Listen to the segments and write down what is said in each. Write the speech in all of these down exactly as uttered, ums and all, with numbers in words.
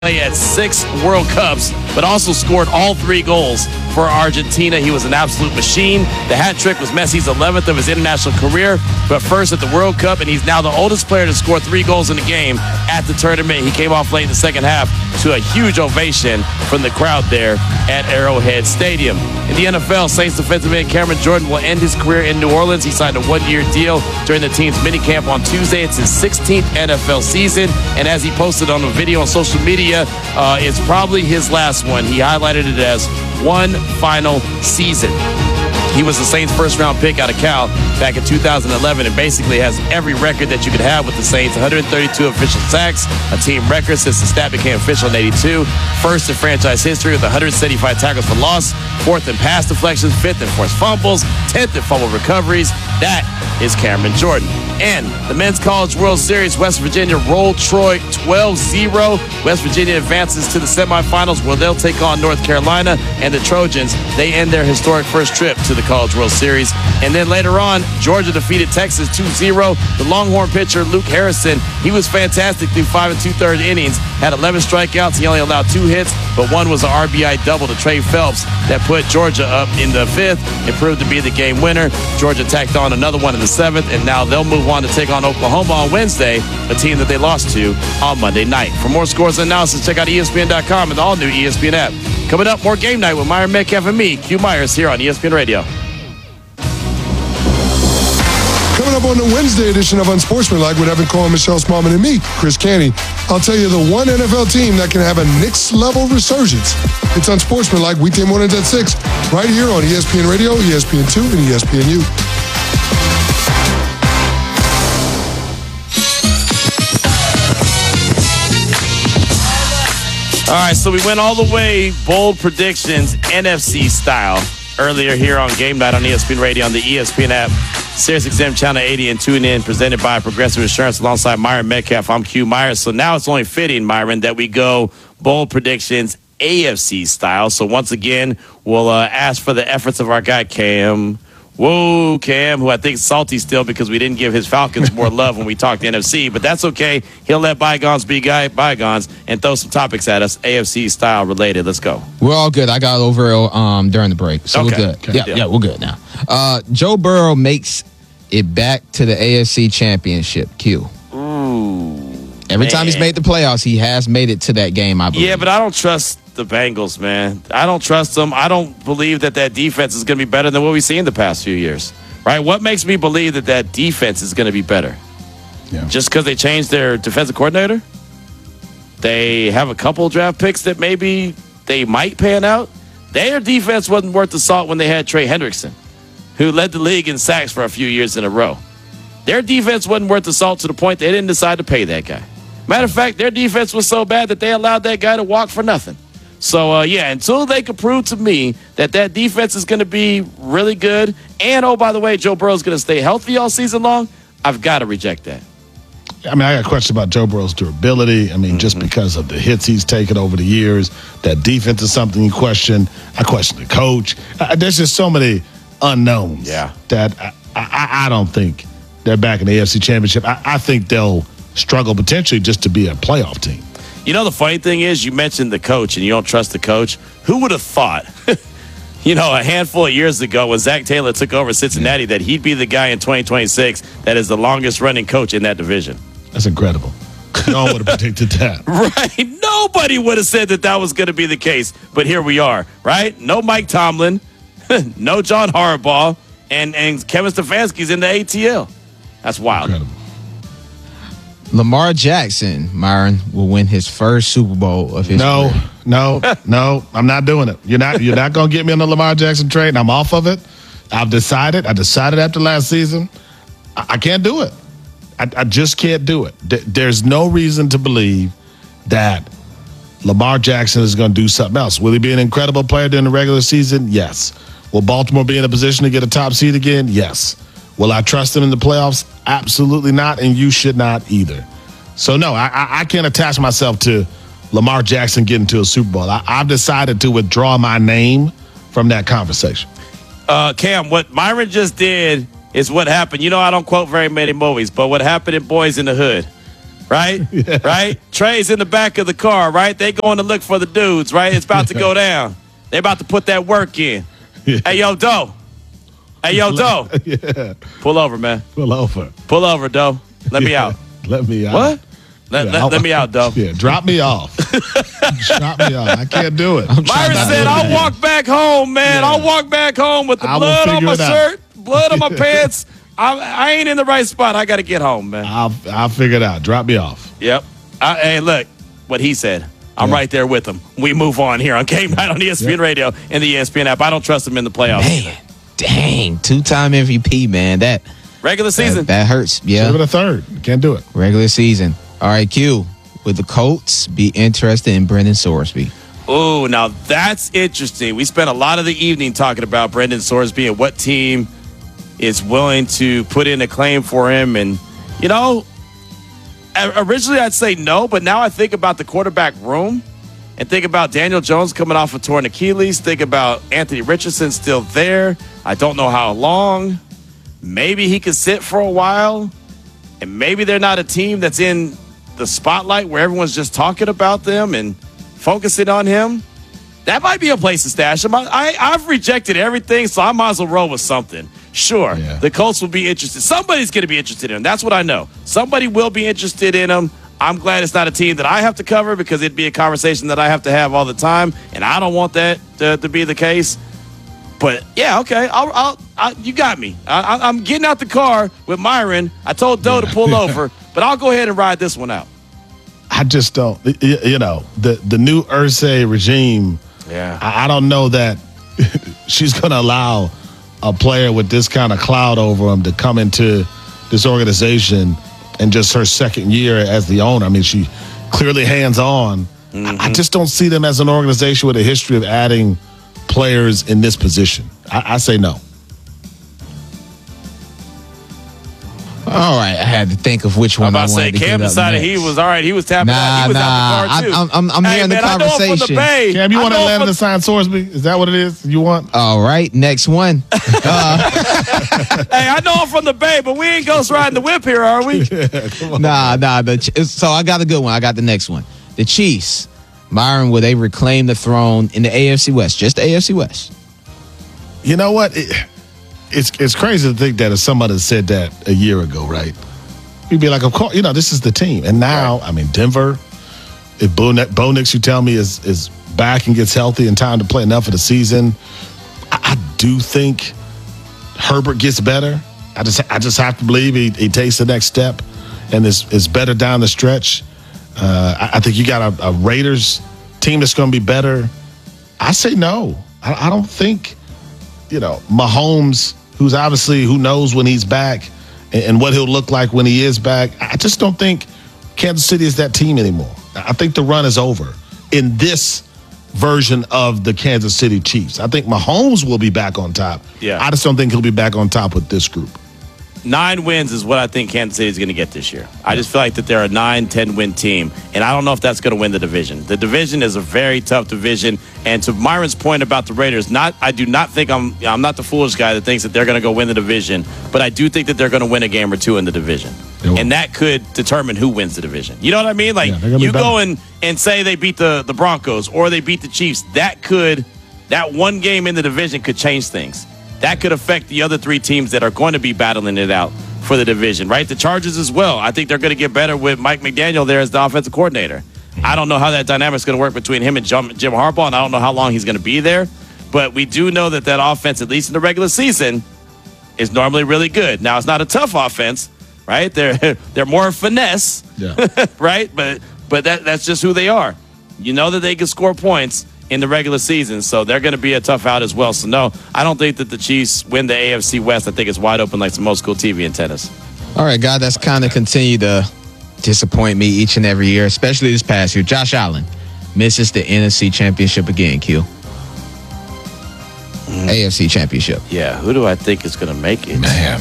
At six World Cups, but also scored all three goals for Argentina. He was an absolute machine. The hat trick was Messi's eleventh of his international career, but first at the World Cup, and he's now the oldest player to score three goals in a game at the tournament. He came off late in the second half to a huge ovation from the crowd there at Arrowhead Stadium. In the N F L, Saints defensive end Cameron Jordan will end his career in New Orleans. He signed a one-year deal during the team's minicamp on Tuesday. It's his sixteenth N F L season, and as he posted on a video on social media, Uh, it's probably his last one. He highlighted it as one final season. He was the Saints' first-round pick out of Cal back in two thousand eleven and basically has every record that you could have with the Saints. one hundred thirty-two official sacks, a team record since the stat became official in eighty-two. First in franchise history with one hundred seventy-five tackles for loss, fourth in pass deflections, fifth in forced fumbles, tenth in fumble recoveries. That is Cameron Jordan. And the Men's College World Series, West Virginia rolled Troy twelve zero. West Virginia advances to the semifinals where they'll take on North Carolina, and the Trojans, they end their historic first trip to the College World Series. And then later on, Georgia defeated Texas two zero. The Longhorn pitcher, Luke Harrison, he was fantastic through five and two-thirds innings, had eleven strikeouts. He only allowed two hits, but one was an R B I double to Trey Phelps that put Georgia up in the fifth. It proved to be the game winner. Georgia tacked on another one in the seventh, and now they'll move on to take on Oklahoma on Wednesday, a team that they lost to on Monday night. For more scores and analysis, check out E S P N dot com and the all-new E S P N app. Coming up, more Game Night with Myron Metcalf and me, Q Myers, here on E S P N Radio. Coming up on the Wednesday edition of Unsportsmanlike with Evan Cohen, Michelle Smallman, and me, Chris Canty, I'll tell you the one N F L team that can have a Knicks-level resurgence. It's Unsportsmanlike, weekday mornings at six, right here on E S P N Radio, E S P N two, and E S P N U. All right, so we went all the way, bold predictions, N F C style, earlier here on Game Night on E S P N Radio on the E S P N app, SiriusXM Channel eighty, and tune in, presented by Progressive Insurance alongside Myron Metcalf. I'm Q Myers. So now it's only fitting, Myron, that we go bold predictions, A F C style. So once again, we'll uh, ask for the efforts of our guy, Cam. Whoa, Cam, who I think is salty still because we didn't give his Falcons more love when we talked N F C, but that's okay. He'll let bygones be guy bygones and throw some topics at us, A F C style related. Let's go. We're all good. I got over um, during the break, so okay. we're good. Okay. Yeah, yeah, yeah, we're good now. Uh, Joe Burrow makes it back to the A F C Championship. Q. Ooh. Every man. time he's made the playoffs, he has made it to that game, I believe. Yeah, but I don't trust the Bengals, man. I don't trust them. I don't believe that that defense is going to be better than what we've seen in the past few years. Right? What makes me believe that that defense is going to be better? Yeah. Just because they changed their defensive coordinator? They have a couple draft picks that maybe they might pan out? Their defense wasn't worth the salt when they had Trey Hendrickson, who led the league in sacks for a few years in a row. Their defense wasn't worth the salt to the point they didn't decide to pay that guy. Matter of fact, their defense was so bad that they allowed that guy to walk for nothing. So, uh, yeah, until they can prove to me that that defense is going to be really good, and, oh, by the way, Joe Burrow's going to stay healthy all season long, I've got to reject that. I mean, I got a question about Joe Burrow's durability. I mean, mm-hmm. just because of the hits he's taken over the years, that defense is something you question. I question the coach. Uh, there's just so many unknowns yeah. that I, I, I don't think they're back in the A F C Championship. I, I think they'll struggle potentially just to be a playoff team. You know, the funny thing is, you mentioned the coach and you don't trust the coach. Who would have thought, you know, a handful of years ago when Zach Taylor took over Cincinnati, that he'd be the guy in twenty twenty-six that is the longest running coach in that division? That's incredible. No one would have predicted that. Right. Nobody would have said that that was going to be the case. But here we are, right? No Mike Tomlin, no John Harbaugh, and, and Kevin Stefanski's in the A T L. That's wild. Incredible. Lamar Jackson, Myron, will win his first Super Bowl of his no, career. No, no, I'm not doing it. You're not you're not going to get me on the Lamar Jackson train. I'm off of it. I've decided. I decided after last season, I, I can't do it. I, I just can't do it. D- there's no reason to believe that Lamar Jackson is going to do something else. Will he be an incredible player during the regular season? Yes. Will Baltimore be in a position to get a top seed again? Yes. Will I trust him in the playoffs? Absolutely not, and you should not either. So, no, I, I, I can't attach myself to Lamar Jackson getting to a Super Bowl. I, I've decided to withdraw my name from that conversation. Uh, Cam, what Myron just did is what happened. You know, I don't quote very many movies, but what happened in Boys in the Hood, right? Yeah. Right? Trey's in the back of the car, right? They going to look for the dudes, right? It's about to go down. They about to put that work in. Yeah. Hey, yo, Doe. Hey, yo, Doe. Yeah. Pull over, man. Pull over. Pull over, Doe. Let me yeah. out. Let me out. What? Let, yeah, let, let me out, Doe. Yeah, drop me off. Drop me off. I can't do it. Myron said, I'll that. walk back home, man. Yeah. I'll walk back home with the I blood on my shirt, blood on my pants. I, I ain't in the right spot. I got to get home, man. I'll, I'll figure it out. Drop me off. Yep. I, hey, look, what he said. I'm yeah. right there with him. We move on here on Game Night on E S P N yep. Radio and the E S P N app. I don't trust him in the playoffs. Man, dang. Two-time M V P, man. That regular season. That, that hurts. Yeah. Give it a third. Can't do it. Regular season. All right, Q. Would the Colts be interested in Brendan Sorsby? Oh, now that's interesting. We spent a lot of the evening talking about Brendan Sorsby and what team is willing to put in a claim for him. And, you know, originally I'd say no, but now I think about the quarterback room and think about Daniel Jones coming off a torn Achilles. Think about Anthony Richardson still there. I don't know how long. Maybe he could sit for a while. And maybe they're not a team that's in the spotlight where everyone's just talking about them and focusing on him. That might be a place to stash him. I, I, I've rejected everything, so I might as well roll with something. Sure, yeah. The Colts will be interested. Somebody's going to be interested in him. That's what I know. Somebody will be interested in him. I'm glad it's not a team that I have to cover because it'd be a conversation that I have to have all the time, and I don't want that to, to be the case. But, yeah, okay, I'll, I'll, I, you got me. I, I'm getting out the car with Myron. I told Doe yeah. to pull over, but I'll go ahead and ride this one out. I just don't, you know, the, the new Irsay regime, yeah. I, I don't know that she's going to allow a player with this kind of cloud over him to come into this organization and just her second year as the owner. I mean, she clearly hands-on. Mm-hmm. I, I just don't see them as an organization with a history of adding players in this position. I, I say no. All right, I had to think of which one. I'm about I to say, to Cam decided he was all right. He was tapping nah, out. He was nah, out the car too. I, I'm, I'm hey, hearing man, the conversation. I know him from the Bay. Cam, you I want Atlanta from... to sign Sorsby? Is that what it is you want? All right, next one. Uh, hey, I know him from the Bay, but we ain't ghost riding the whip here, are we? Yeah, come on, nah, nah. The, so I got a good one. I got the next one. The Chiefs. Myron, will they reclaim the throne in the A F C West? Just the A F C West. You know what? It, it's it's crazy to think that if somebody said that a year ago, right? You'd be like, of course, you know, this is the team. And now, right. I mean, Denver, if Bo, Bo Nix, you tell me, is is back and gets healthy and time to play enough of the season, I, I do think Herbert gets better. I just I just have to believe he, he takes the next step and is, is better down the stretch. Uh, I, I think you got a, a Raiders team that's going to be better. I say no. I, I don't think, you know, Mahomes, who's obviously, who knows when he's back, and what he'll look like when he is back. I just don't think Kansas City is that team anymore. I think the run is over in this version of the Kansas City Chiefs. I think Mahomes will be back on top. Yeah. I just don't think he'll be back on top with this group. Nine wins is what I think Kansas City is going to get this year. I just feel like that they're a nine, ten-win team, and I don't know if that's going to win the division. The division is a very tough division, and to Myron's point about the Raiders, not I do not think I'm I'm not the foolish guy that thinks that they're going to go win the division, but I do think that they're going to win a game or two in the division, and that could determine who wins the division. You know what I mean? Like yeah, you go and, and say they beat the, the Broncos or they beat the Chiefs, that could that one game in the division could change things. That could affect the other three teams that are going to be battling it out for the division, right? The Chargers as well. I think they're going to get better with Mike McDaniel there as the offensive coordinator. I don't know how that dynamic is going to work between him and Jim Harbaugh, and I don't know how long he's going to be there. But we do know that that offense, at least in the regular season, is normally really good. Now, it's not a tough offense, right? They're they're more finesse, yeah. right? But but that that's just who they are. You know that they can score points in the regular season, so they're going to be a tough out as well. So, no, I don't think that the Chiefs win the A F C West. I think it's wide open like some old school T V and tennis. All right, God, that's kind of continued to disappoint me each and every year, especially this past year. Josh Allen misses the N F C Championship again, Q. Mm. A F C Championship. Yeah, who do I think is going to make it? Man.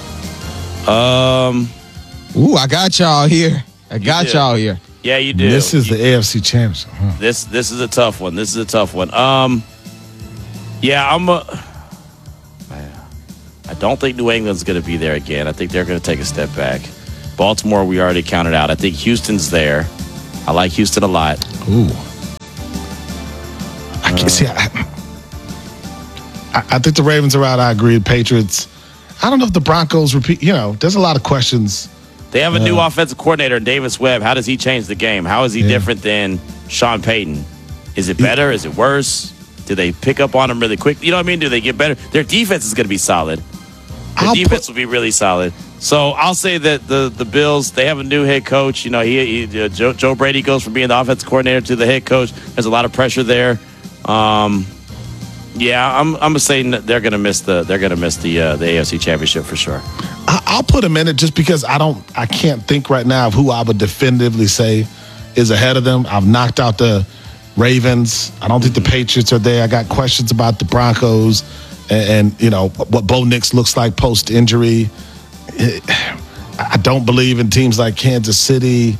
Um. Ooh, I got y'all here. I got y'all here. Yeah, you do. This is you, the A F C Championship. Huh. This this is a tough one. This is a tough one. Um, yeah, I'm a. I don't think New England's going to be there again. I think they're going to take a step back. Baltimore, we already counted out. I think Houston's there. I like Houston a lot. Ooh. I can't see. I, I, I think the Ravens are out. I agree. The Patriots. I don't know if the Broncos repeat. You know, there's a lot of questions. They have a uh, new offensive coordinator, Davis Webb. How does he change the game? How is he yeah. different than Sean Payton? Is it better? Is it worse? Do they pick up on him really quick? You know what I mean? Do they get better? Their defense is going to be solid. Their I'll defense put, will be really solid. So I'll say that the, the Bills, they have a new head coach. You know, he, he uh, Joe, Joe Brady goes from being the offensive coordinator to the head coach. There's a lot of pressure there. Um, yeah, I'm I'm saying that they're gonna miss the they're gonna miss the uh, the A F C Championship for sure. I, I'll put them in it just because I don't I can't think right now of who I would definitively say is ahead of them. I've knocked out the Ravens. I don't think the Patriots are there. I got questions about the Broncos and, and you know what Bo Nix looks like post injury. I don't believe in teams like Kansas City.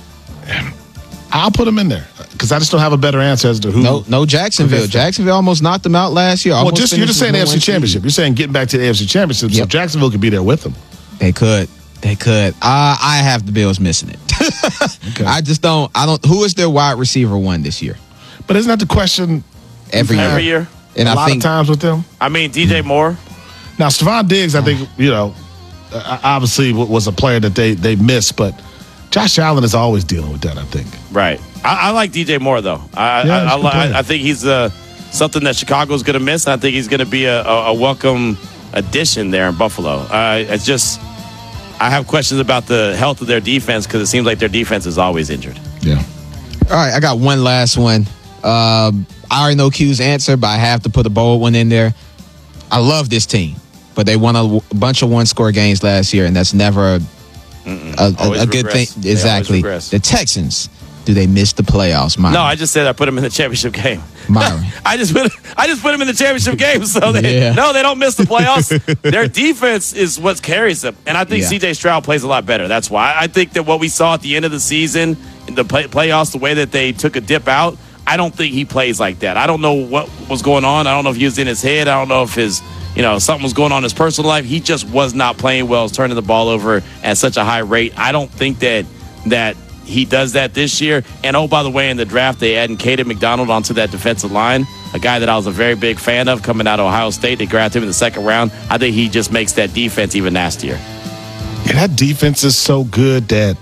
I'll put them in there because I just don't have a better answer as to who. No, no Jacksonville. Jacksonville almost knocked them out last year. Well, Almost just you're just saying finished A F C with one Championship. seed. You're saying getting back to the A F C Championship, so Yep. Jacksonville could be there with them. They could. They could. Uh, I have the Bills missing it. Okay. I just don't. I don't. Who is their wide receiver one this year? But isn't that the question Every year. Every year. And a I lot think of times with them? I mean, D J Moore. Now, Stephon Diggs, I think, you know, uh, obviously was a player that they, they missed, but Josh Allen is always dealing with that, I think. Right. I, I like D J Moore though. I Yeah, I, he's a good I, player. I, I think he's uh, something that Chicago's going to miss. I think he's going to be a, a, a welcome addition there in Buffalo. Uh, it's just I have questions about the health of their defense because it seems like their defense is always injured. Yeah. All right, I got one last one. Um, I already know Q's answer, but I have to put a bold one in there. I love this team, but they won a w- bunch of one-score games last year, and that's never a, a, Always a good regress. thing. They always Exactly. regress. The Texans, do they miss the playoffs, Myron? No, I just said I put them in the championship game. Myron. I just put I just put them in the championship game. So they, Yeah. no, they don't miss the playoffs. Their defense is what carries them, and I think Yeah. C J Stroud plays a lot better. That's why I think that what we saw at the end of the season in the play, playoffs, the way that they took a dip out, I don't think he plays like that. I don't know what was going on. I don't know if he was in his head. I don't know if his you know something was going on in his personal life. He just was not playing well. Was turning the ball over at such a high rate. I don't think that that. He does that this year. And, oh, by the way, in the draft, they added Caden McDonald onto that defensive line, a guy that I was a very big fan of coming out of Ohio State. They grabbed him in the second round. I think he just makes that defense even nastier. Yeah, that defense is so good that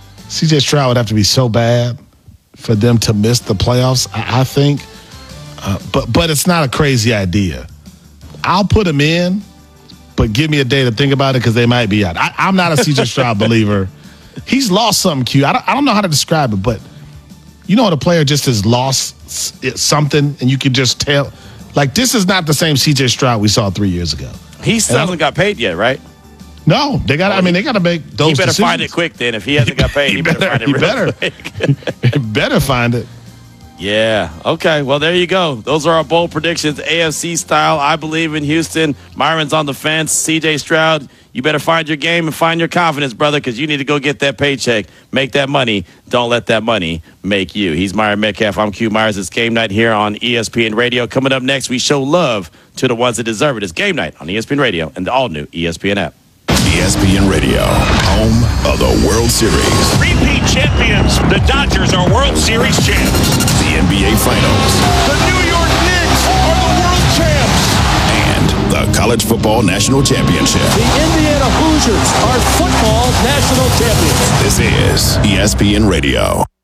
C J Stroud would have to be so bad for them to miss the playoffs, I, I think. Uh, but but it's not a crazy idea. I'll put them in, but give me a day to think about it because they might be out. I, I'm not a C J Stroud believer. He's lost something, Q. I don't, I don't know how to describe it, but you know when a player just has lost s- something and you can just tell. Like, this is not the same C J Stroud we saw three years ago. He still hasn't got paid yet, right? No, they got. I mean, they got to make those. He better decisions. find it quick then. If he hasn't got paid, he, He better, better- find it he real better. quick. He better find it. Yeah. Okay. Well, there you go. Those are our bold predictions, A F C style. I believe in Houston. Myron's on the fence. C J Stroud, you better find your game and find your confidence, brother, because you need to go get that paycheck. Make that money. Don't let that money make you. He's Myron Metcalf. I'm Q Myers. It's Game Night here on E S P N Radio. Coming up next, we show love to the ones that deserve it. It's Game Night on E S P N Radio and the all-new E S P N app. E S P N Radio, home of the World Series, Repeat champions. The Dodgers are World Series champs. the N B A Finals, The New York Knicks are the world champs. and the College Football National Championship. The Indiana Hoosiers are football national champions. This is E S P N Radio.